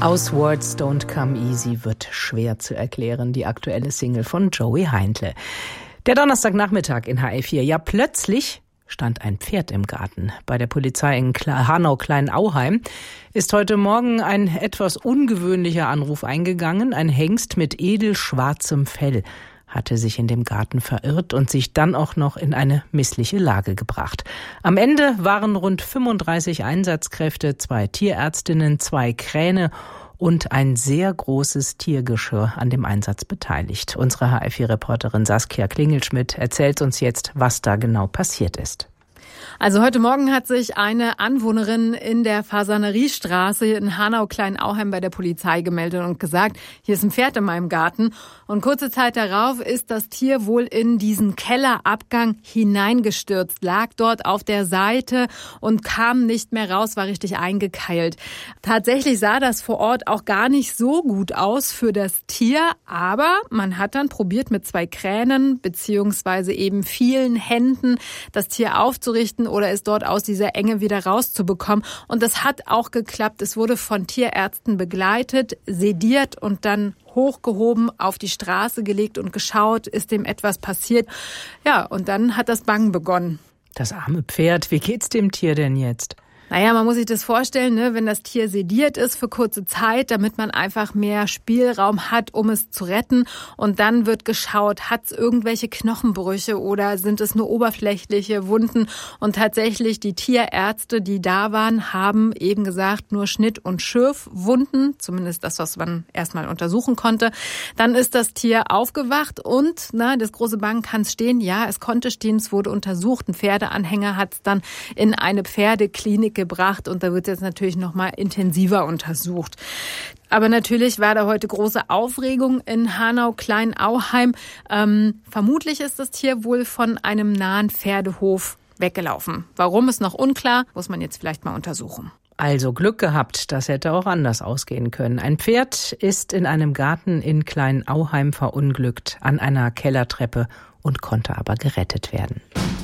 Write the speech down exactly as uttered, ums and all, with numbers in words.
Aus Words Don't Come Easy wird schwer zu erklären, die aktuelle Single von Joey Heindle. Der Donnerstagnachmittag in H L vier. Ja, plötzlich stand ein Pferd im Garten. Bei der Polizei in Hanau-Kleinauheim ist heute Morgen ein etwas ungewöhnlicher Anruf eingegangen. Ein Hengst mit edelschwarzem Fell hatte sich in dem Garten verirrt und sich dann auch noch in eine missliche Lage gebracht. Am Ende waren rund fünfunddreißig Einsatzkräfte, zwei Tierärztinnen, zwei Kräne und ein sehr großes Tiergeschirr an dem Einsatz beteiligt. Unsere H L vier-Reporterin Saskia Klingelschmidt erzählt uns jetzt, was da genau passiert ist. Also heute Morgen hat sich eine Anwohnerin in der Fasaneriestraße in Hanau-Kleinauheim bei der Polizei gemeldet und gesagt, hier ist ein Pferd in meinem Garten. Und kurze Zeit darauf ist das Tier wohl in diesen Kellerabgang hineingestürzt, lag dort auf der Seite und kam nicht mehr raus, war richtig eingekeilt. Tatsächlich sah das vor Ort auch gar nicht so gut aus für das Tier, aber man hat dann probiert mit zwei Kränen beziehungsweise eben vielen Händen das Tier aufzurichten oder es dort aus dieser Enge wieder rauszubekommen. Und das hat auch geklappt. Es wurde von Tierärzten begleitet, sediert und dann hochgehoben, auf die Straße gelegt und geschaut, ist dem etwas passiert. Ja, und dann hat das Bangen begonnen. Das arme Pferd, wie geht's dem Tier denn jetzt? Naja, man muss sich das vorstellen, ne, wenn das Tier sediert ist für kurze Zeit, damit man einfach mehr Spielraum hat, um es zu retten. Und dann wird geschaut, hat es irgendwelche Knochenbrüche oder sind es nur oberflächliche Wunden? Und tatsächlich die Tierärzte, die da waren, haben eben gesagt, nur Schnitt- und Schürfwunden, zumindest das, was man erstmal untersuchen konnte. Dann ist das Tier aufgewacht und na, das große Bangen kann es stehen. Ja, es konnte stehen, es wurde untersucht. Ein Pferdeanhänger hat es dann in eine Pferdeklinik gebracht und da wird jetzt natürlich noch mal intensiver untersucht. Aber natürlich war da heute große Aufregung in Hanau-Kleinauheim. Ähm, vermutlich ist das Tier wohl von einem nahen Pferdehof weggelaufen. Warum ist noch unklar, muss man jetzt vielleicht mal untersuchen. Also Glück gehabt, das hätte auch anders ausgehen können. Ein Pferd ist in einem Garten in Kleinauheim verunglückt an einer Kellertreppe und konnte aber gerettet werden.